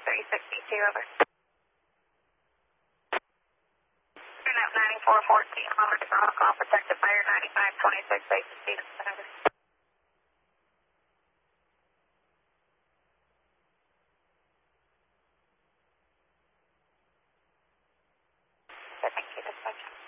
3662, over. Turnout 9414, over to Ground Call, protected by your 9526, basis Stevenson, over. Thank you, dispatch.